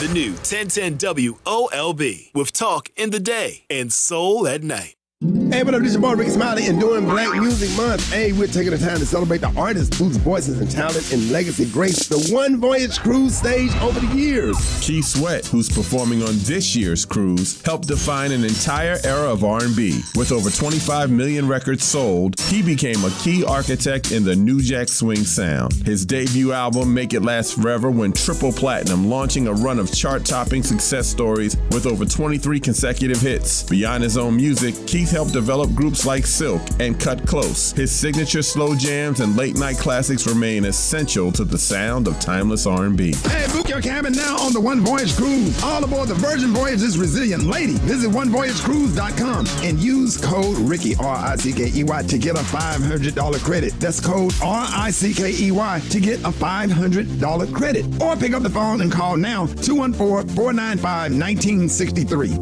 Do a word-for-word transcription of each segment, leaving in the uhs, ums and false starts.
The new ten ten W O L B with talk in the day and soul at night. Hey, what up? This is your boy Ricky Smiley, and during Black Music Month, hey, we're taking the time to celebrate the artists whose voices and talent and legacy graced the One Voyage Cruise stage over the years. Keith Sweat, who's performing on this year's cruise, helped define an entire era of R and B. With over twenty-five million records sold, he became a key architect in the New Jack Swing sound. His debut album, Make It Last Forever, went triple platinum, launching a run of chart-topping success stories with over twenty-three consecutive hits. Beyond his own music, Keith helped develop groups like Silk and Cut Close. His signature slow jams and late-night classics remain essential to the sound of timeless R and B. Hey, book your cabin now on the One Voyage Cruise. All aboard the Virgin Voyage's Resilient Lady. Visit one voyage cruise dot com and use code Ricky, R I C K E Y, to get a five hundred dollars credit. That's code R I C K E Y to get a five hundred dollars credit. Or pick up the phone and call now, two one four, four nine five, one nine six three.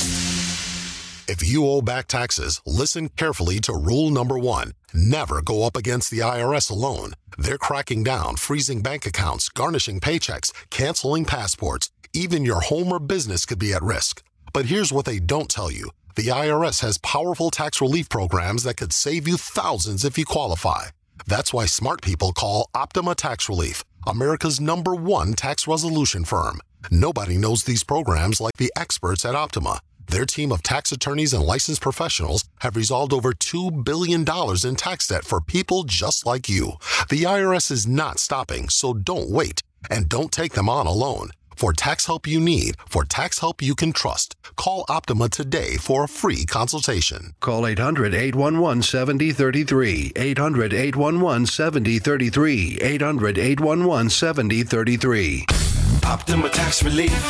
If you owe back taxes, listen carefully to rule number one. Never go up against the I R S alone. They're cracking down, freezing bank accounts, garnishing paychecks, canceling passports. Even your home or business could be at risk. But here's what they don't tell you. The I R S has powerful tax relief programs that could save you thousands if you qualify. That's why smart people call Optima Tax Relief, America's number one tax resolution firm. Nobody knows these programs like the experts at Optima. Their team of tax attorneys and licensed professionals have resolved over two billion dollars in tax debt for people just like you. The I R S is not stopping, so don't wait. And don't take them on alone. For tax help you need, for tax help you can trust, call Optima today for a free consultation. Call eight hundred, eight one one, seven zero three three, eight hundred, eight one one, seven zero three three, eight hundred, eight one one, seven zero three three. Optima Tax Relief.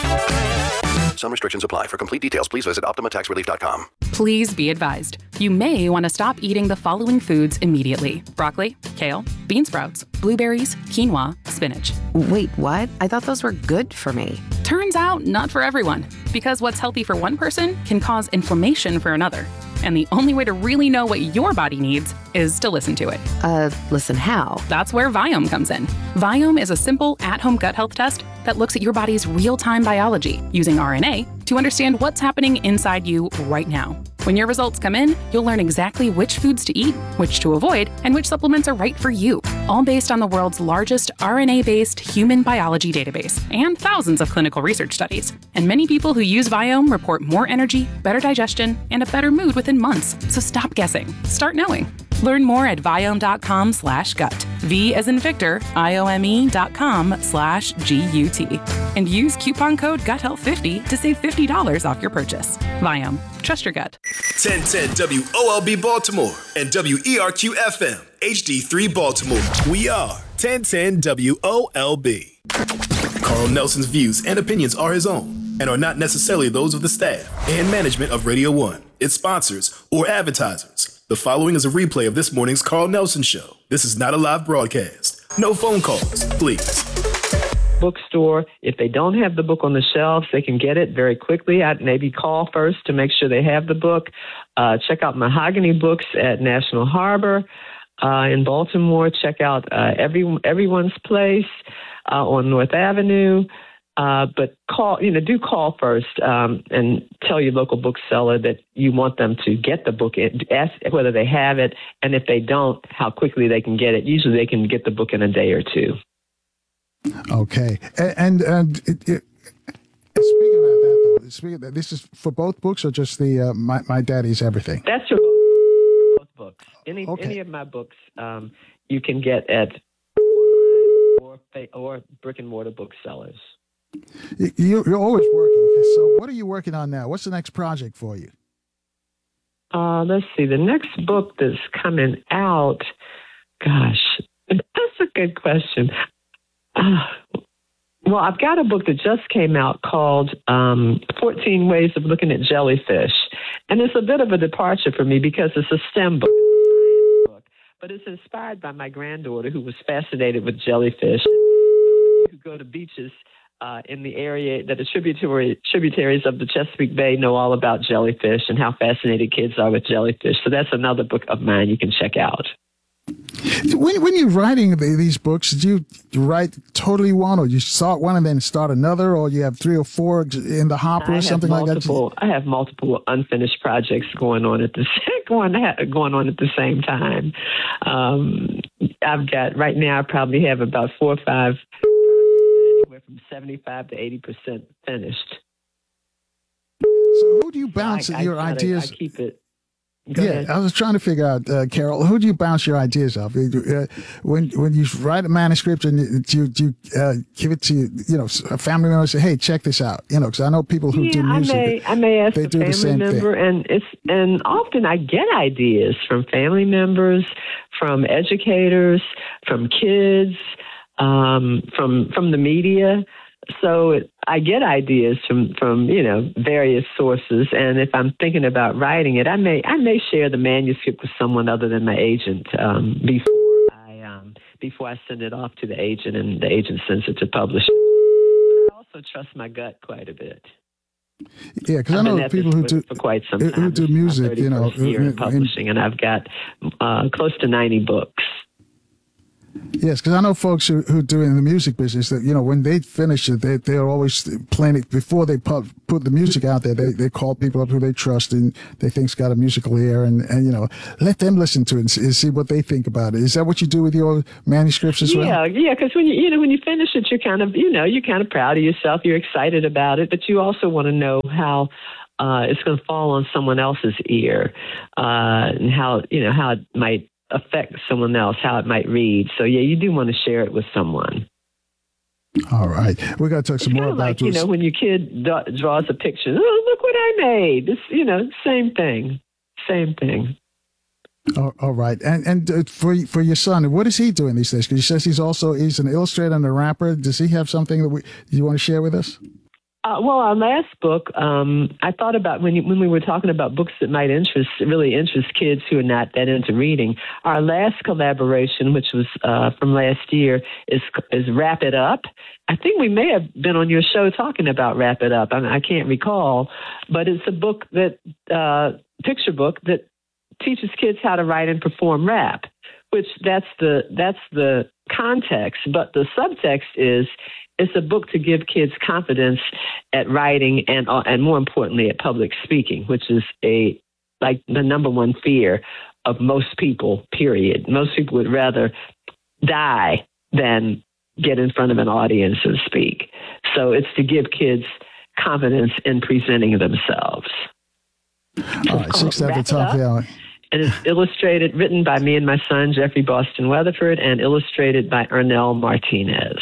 Some restrictions apply. For complete details, please visit optima tax relief dot com. Please be advised, you may want to stop eating the following foods immediately: broccoli, kale, bean sprouts, blueberries, quinoa, spinach. Wait, what? I thought those were good for me. Turns out, not for everyone, because what's healthy for one person can cause inflammation for another. And the only way to really know what your body needs is to listen to it. Uh, listen how? That's where Viome comes in. Viome is a simple at-home gut health test that looks at your body's real-time biology using R N A to understand what's happening inside you right now. When your results come in, you'll learn exactly which foods to eat, which to avoid, and which supplements are right for you, all based on the world's largest R N A-based human biology database and thousands of clinical research studies. And many people who use Viome report more energy, better digestion, and a better mood within months. So stop guessing. Start knowing. Learn more at Viome.com slash gut. V as in Victor, I-O-M-E dot com slash G-U-T. And use coupon code gut health fifty to save fifty dollars off your purchase. Viome. Trust your gut. ten ten W O L B Baltimore and W E R Q F M H D three Baltimore. We are ten ten W O L B. Carl Nelson's views and opinions are his own and are not necessarily those of the staff and management of Radio One, its sponsors, or advertisers. The following is a replay of this morning's Carl Nelson Show. This is not a live broadcast. No phone calls, please. Bookstore. If they don't have the book on the shelves, they can get it very quickly. I'd maybe call first to make sure they have the book. Uh, check out Mahogany Books at National Harbor uh, in Baltimore. Check out uh, Every, Everyone's Place uh, on North Avenue. Uh, but call, you know, do call first um, and tell your local bookseller that you want them to get the book. Ask whether they have it, and if they don't, how quickly they can get it. Usually they can get the book in a day or two. Okay. And, and it, it, speaking of that, though, speaking of that, this is for both books or just the uh, my, my Daddy's Everything? That's for both, both books. Any, okay. any of my books um, you can get at or, or brick and mortar booksellers. You, you're always working. So what are you working on now? What's the next project for you? Uh, let's see. The next book that's coming out, gosh, that's a good question. Uh, well, I've got a book that just came out called um, fourteen Ways of Looking at Jellyfish. And it's a bit of a departure for me because it's a STEM book. It's a science book. But it's inspired by my granddaughter who was fascinated with jellyfish. And those of you who go to beaches Uh, in the area that the tributary, tributaries of the Chesapeake Bay know all about jellyfish and how fascinated kids are with jellyfish. So that's another book of mine you can check out. When, when you're writing the, these books, do you write totally one, or you start one and then start another, or you have three or four in the hopper I or something like multiple, that? I have multiple unfinished projects going on at the going going on at the same time. Um, I've got right now. I probably have about four or five, anywhere from seventy-five to eighty percent finished. So who do you bounce I, your I, ideas? I keep it. Go yeah, ahead. I was trying to figure out, uh, Carol, who do you bounce your ideas off? Uh, when when you write a manuscript and you you uh, give it to you know a family member, say, "Hey, check this out," you know, because I know people who yeah, do music. I may I may ask they a do the family same member, thing. and it's and often I get ideas from family members, from educators, from kids, um, from from the media. So it, I get ideas from, from you know various sources, and if I'm thinking about writing it, I may I may share the manuscript with someone other than my agent um, before I um, before I send it off to the agent, and the agent sends it to publishers. But I also trust my gut quite a bit. Yeah, because I know people who for, do for quite some time. who do music, you know, year in in- publishing, and I've got uh, close to ninety books. Yes, because I know folks who, who do in the music business that, you know, when they finish it, they, they're always playing it before they put, put the music out there. They they call people up who they trust and they think's got a musical ear, and, and you know, let them listen to it and see, and see what they think about it. Is that what you do with your manuscripts as well? Yeah, yeah, because when you you know when you finish it, you're kind of you know you're kind of proud of yourself. You're excited about it, but you also want to know how uh, it's going to fall on someone else's ear, uh, and how you know how it might affect someone else, how it might read. So yeah, you do want to share it with someone. All right, we got to talk some It's more kind of about like, you this. know, when your kid d- draws a picture, oh, look what I made. It's, you know, same thing, same thing. Oh, all right, and and uh, for for your son, what is he doing these days? Because he says he's also he's an illustrator and a rapper. Does he have something that we, you want to share with us? Uh, well, our last book, um, I thought about when you, when we were talking about books that might interest, really interest kids who are not that into reading. Our last collaboration, which was uh, from last year, is is Wrap It Up. I think we may have been on your show talking about Wrap It Up. I, mean, I can't recall, but it's a book that uh, picture book that teaches kids how to write and perform rap. Which that's the that's the context, but the subtext is. It's a book to give kids confidence at writing and, uh, and more importantly, at public speaking, which is a like the number one fear of most people, period. Most people would rather die than get in front of an audience and speak. So it's to give kids confidence in presenting themselves. All right, six at the top of the hour. And it's illustrated, written by me and my son, Jeffrey Boston Weatherford, and illustrated by Ernell Martinez.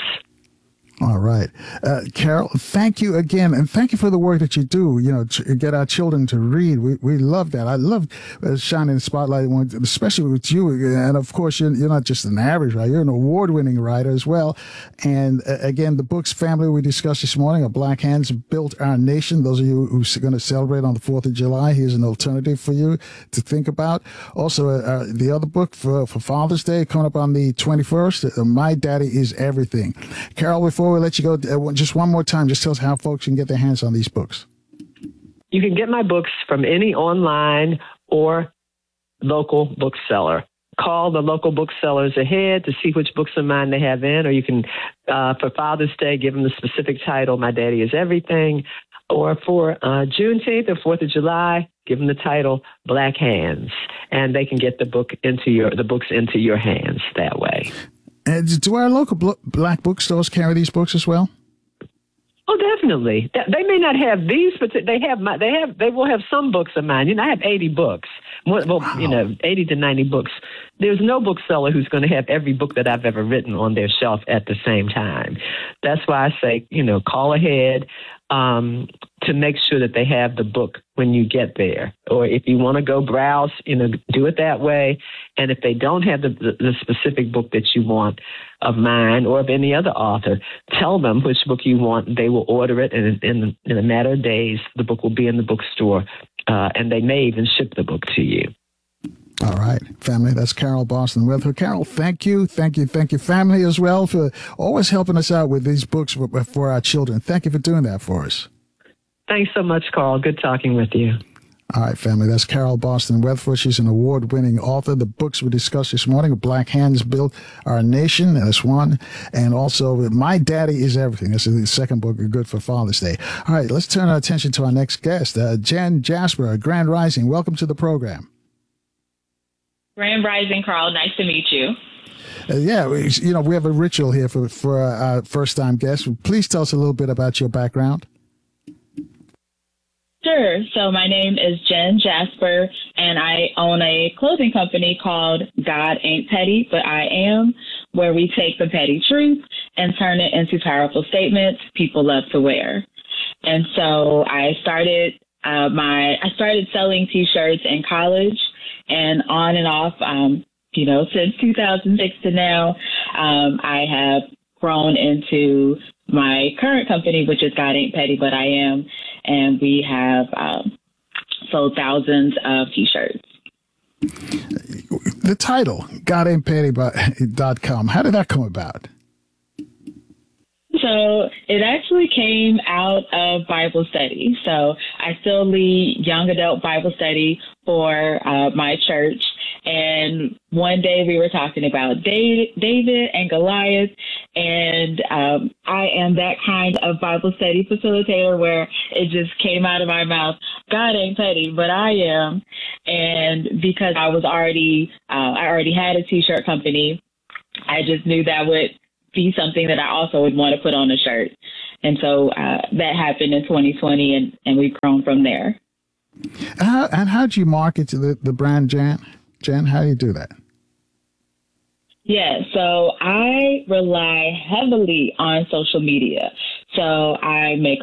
All right. Uh, Carol, thank you again. And thank you for the work that you do, you know, to get our children to read. We we love that. I love uh, shining the spotlight, on, especially with you. And of course, you're, you're not just an average writer, you're an award-winning writer as well. And uh, again, the book's family we discussed this morning, of Black Hands Built Our Nation. Those of you who are going to celebrate on the fourth of July, here's an alternative for you to think about. Also, uh, uh, the other book for, for Father's Day coming up on the twenty-first, uh, My Daddy Is Everything. Carol, before we let you go, uh, just one more time, just tell us how folks can get their hands on these books. You can get my books from any online or local bookseller. Call the local booksellers ahead to see which books of mine they have in, or you can, uh, for Father's Day, give them the specific title, My Daddy Is Everything, or for uh, Juneteenth or fourth of July, give them the title, Black Hands, and they can get the book into your the books into your hands that way. And do our local bl- black bookstores carry these books as well? Oh, definitely. They may not have these, but they have my, they have they will have some books of mine. You know, I have eighty books. Well, wow. You know, eighty to ninety books. There's no bookseller who's going to have every book that I've ever written on their shelf at the same time. That's why I say, you know, call ahead um, to make sure that they have the book when you get there. Or if you want to go browse, you know, do it that way. And if they don't have the, the, the specific book that you want of mine or of any other author, tell them which book you want. They will order it, and in, in a matter of days, the book will be in the bookstore, uh, and they may even ship the book to you. All right, family, that's Carol Boston Weatherford. Carol, thank you, thank you, thank you, family, as well, for always helping us out with these books for, for our children. Thank you for doing that for us. Thanks so much, Carl. Good talking with you. All right, family. That's Carol Boston Weatherford. She's an award-winning author. The books we discussed this morning, Black Hands Built Our Nation, that's one. And also, My Daddy Is Everything. This is the second book, good for Father's Day. All right, let's turn our attention to our next guest, uh, Jen Jasper, Grand Rising. Welcome to the program. Grand Rising, Carl. Nice to meet you. Uh, yeah, we, you know, we have a ritual here for, for our first-time guests. Please tell us a little bit about your background. Sure. So my name is Jen Jasper, and I own a clothing company called God Ain't Petty, But I Am, where we take the petty truth and turn it into powerful statements people love to wear. And so I started uh, my I started selling T-shirts in college, and on and off, um, you know, since two thousand six to now, um, I have grown into my current company, which is God Ain't Petty, But I Am. And we have um, sold thousands of T-shirts. The title, God Ain't Petty dot com, how did that come about? So it actually came out of Bible study. So I still lead young adult Bible study for uh, my church. And one day we were talking about David and Goliath. And um, I am that kind of Bible study facilitator where it just came out of my mouth, God ain't petty, but I am. And because I was already, uh, I already had a T-shirt company, I just knew that would be something that I also would want to put on a shirt. And so uh, that happened in twenty twenty, and, and we've grown from there. Uh, and how do you market to the, the brand, Jen? Jen, how do you do that? Yeah, so I rely heavily on social media. So I make